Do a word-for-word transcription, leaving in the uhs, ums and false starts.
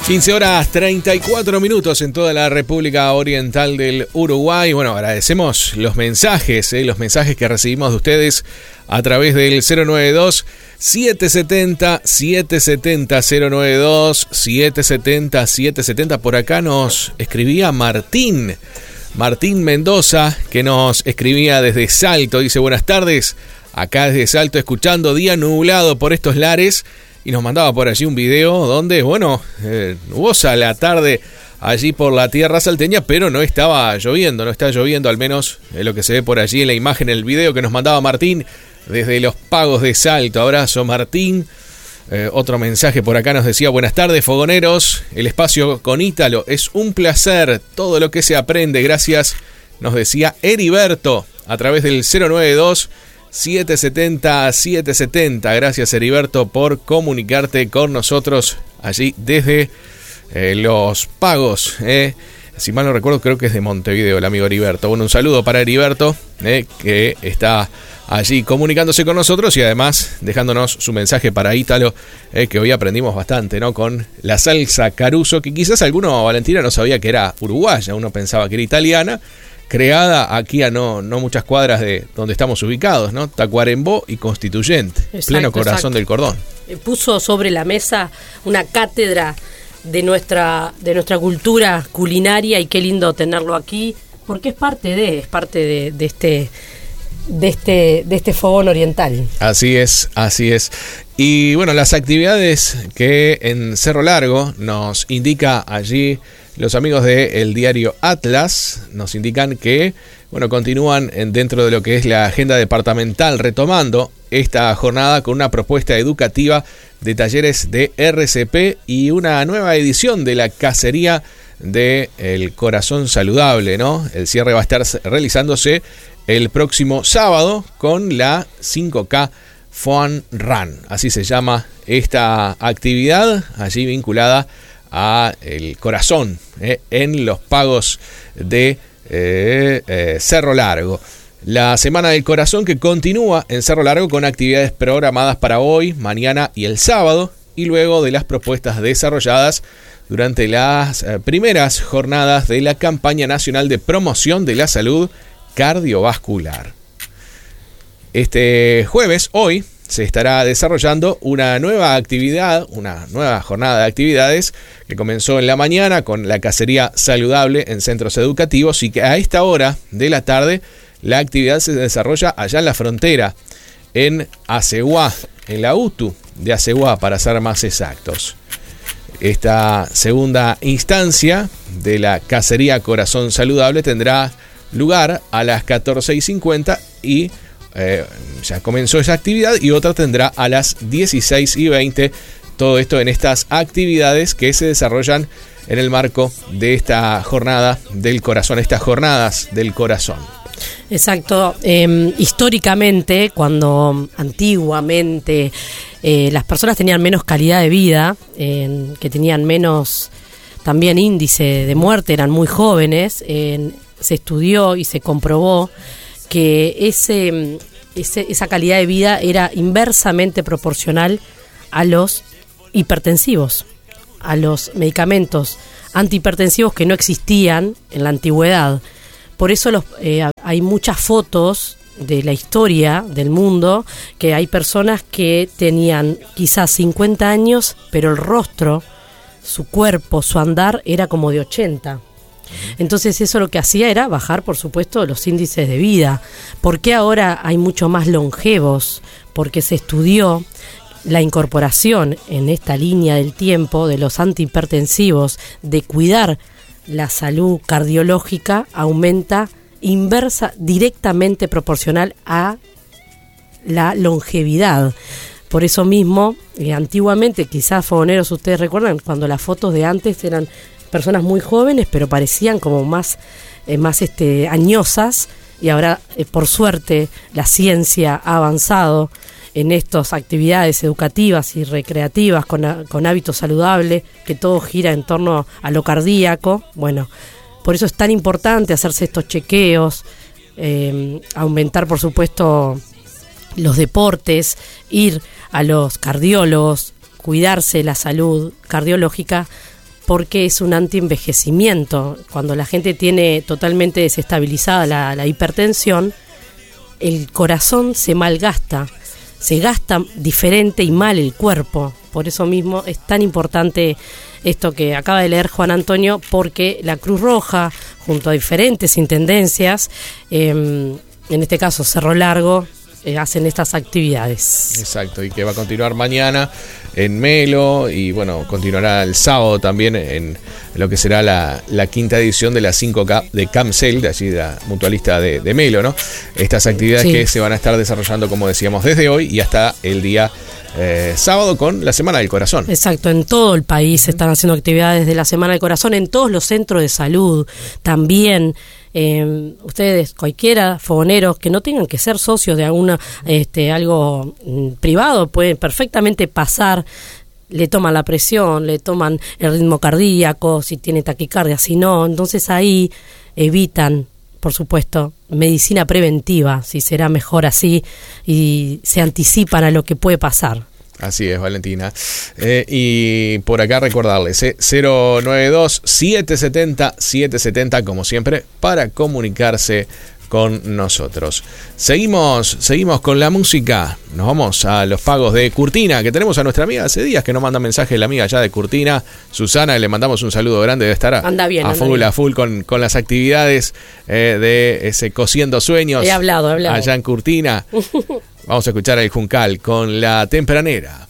quince horas treinta y cuatro minutos en toda la República Oriental del Uruguay. Bueno, agradecemos los mensajes, eh, los mensajes que recibimos de ustedes a través del cero nueve dos, siete siete cero, siete siete cero, cero nueve dos, siete siete cero, siete siete cero. Por acá nos escribía Martín, Martín Mendoza, que nos escribía desde Salto. Dice: buenas tardes, acá desde Salto escuchando, día nublado por estos lares. Y nos mandaba por allí un video donde, bueno, eh, nubosa la tarde allí por la tierra salteña, pero no estaba lloviendo, no está lloviendo, al menos es lo que se ve por allí en la imagen, en el video que nos mandaba Martín desde los Pagos de Salto. Abrazo, Martín. Eh, otro mensaje por acá nos decía: buenas tardes, fogoneros, el espacio con Ítalo es un placer, todo lo que se aprende, gracias, nos decía Heriberto a través del cero nueve dos, siete siete cero, siete siete cero. Gracias, Heriberto, por comunicarte con nosotros allí desde eh, los Pagos. Eh. Si mal no recuerdo, creo que es de Montevideo el amigo Heriberto. Bueno, un saludo para Heriberto, eh, que está allí comunicándose con nosotros y además dejándonos su mensaje para Ítalo, eh, que hoy aprendimos bastante, ¿no? Con la salsa Caruso, que quizás alguno, Valentina, no sabía que era uruguaya, uno pensaba que era italiana, creada aquí a no, no muchas cuadras de donde estamos ubicados, ¿no? Tacuarembó y Constituyente, exacto, pleno corazón exacto. del cordón. Puso sobre la mesa una cátedra de nuestra de nuestra cultura culinaria, y qué lindo tenerlo aquí, porque es parte de es parte de, de este de este de este fogón oriental. Así es, así es. Y bueno, las actividades que en Cerro Largo nos indica allí los amigos del diario Atlas, nos indican que, bueno, continúan dentro de lo que es la agenda departamental, retomando esta jornada con una propuesta educativa de talleres de R C P y una nueva edición de la cacería del corazón saludable, ¿no? El cierre va a estar realizándose el próximo sábado con la cinco K Fun Run, así se llama esta actividad, allí vinculada a el corazón, eh, en los Pagos de eh, eh, Cerro Largo. La Semana del Corazón que continúa en Cerro Largo con actividades programadas para hoy, mañana y el sábado, y luego de las propuestas desarrolladas durante las eh, primeras jornadas de la Campaña Nacional de Promoción de la Salud Cardiovascular. Este jueves, hoy, se estará desarrollando una nueva actividad, una nueva jornada de actividades que comenzó en la mañana con la cacería saludable en centros educativos, y que a esta hora de la tarde la actividad se desarrolla allá en la frontera, en Aceguá, en la U T U de Aceguá, para ser más exactos. Esta segunda instancia de la cacería Corazón Saludable tendrá lugar a las catorce y cincuenta y Eh, ya comenzó esa actividad, y otra tendrá a las dieciséis y veinte. Todo esto en estas actividades que se desarrollan en el marco de esta jornada del corazón, estas jornadas del corazón. Exacto. Eh, históricamente, cuando antiguamente eh, las personas tenían menos calidad de vida, eh, que tenían menos también índice de muerte, eran muy jóvenes, eh, se estudió y se comprobó que ese, ese, esa calidad de vida era inversamente proporcional a los hipertensivos, a los medicamentos antihipertensivos que no existían en la antigüedad. Por eso los, eh, hay muchas fotos de la historia del mundo, que hay personas que tenían quizás cincuenta años, pero el rostro, su cuerpo, su andar era como de ochenta. Entonces eso lo que hacía era bajar, por supuesto, los índices de vida. ¿Por qué ahora hay mucho más longevos? Porque se estudió la incorporación en esta línea del tiempo de los antihipertensivos, de cuidar la salud cardiológica, aumenta inversa, directamente proporcional a la longevidad. Por eso mismo, eh, antiguamente, quizás fogoneros, ustedes recuerdan, cuando las fotos de antes eran personas muy jóvenes, pero parecían como más, eh, más este, añosas, y ahora, eh, por suerte, la ciencia ha avanzado en estas actividades educativas y recreativas con, con hábitos saludables, que todo gira en torno a lo cardíaco. Bueno, por eso es tan importante hacerse estos chequeos, eh, aumentar, por supuesto, los deportes, ir a los cardiólogos, cuidarse la salud cardiológica, porque es un antienvejecimiento. Cuando la gente tiene totalmente desestabilizada la, la hipertensión, el corazón se malgasta, se gasta diferente y mal el cuerpo. Por eso mismo es tan importante esto que acaba de leer Juan Antonio, porque la Cruz Roja, junto a diferentes intendencias, eh, en este caso Cerro Largo, eh, hacen estas actividades. Exacto, y que va a continuar mañana en Melo, y bueno, continuará el sábado también en lo que será la, la quinta edición de la cinco K de CAMCEL, de allí de la mutualista de, de Melo, ¿no? Estas actividades sí, que se van a estar desarrollando, como decíamos, desde hoy y hasta el día Eh, sábado con la Semana del Corazón. Exacto, en todo el país se están haciendo actividades de la Semana del Corazón, en todos los centros de salud también. Eh, ustedes, cualquiera, fogoneros, que no tengan que ser socios de alguna este algo mm, privado, pueden perfectamente pasar. Le toman la presión, le toman el ritmo cardíaco, si tiene taquicardia, si no. Entonces ahí evitan, por supuesto, medicina preventiva, si será mejor así, y se anticipan a lo que puede pasar. Así es, Valentina. Eh, y por acá recordarles, eh, cero nueve dos, siete siete cero, siete siete cero, como siempre, para comunicarse con nosotros. Seguimos, seguimos con la música. Nos vamos a los pagos de Curtina, que tenemos a nuestra amiga hace días que nos manda mensaje, la amiga ya de Curtina, Susana, le mandamos un saludo grande, debe estar a, anda bien, a anda full, bien. a full con, con las actividades eh, de ese Cosiendo Sueños. He hablado, he hablado. Allá en Curtina. Vamos a escuchar el Juncal con La Tempranera.